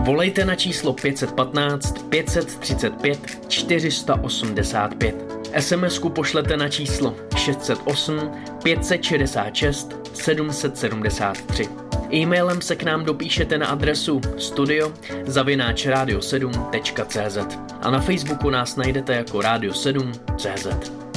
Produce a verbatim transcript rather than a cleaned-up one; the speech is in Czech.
Volejte na číslo pět jedna pět, pět tři pět, čtyři osm pět. es em esku pošlete na číslo šest set osm, pět set šedesát šest, sedm set sedmdesát tři. E-mailem se k nám dopíšete na adresu studio zavináč radio sedm tečka cé zet a na Facebooku nás najdete jako Radio sedm tečka cé zet.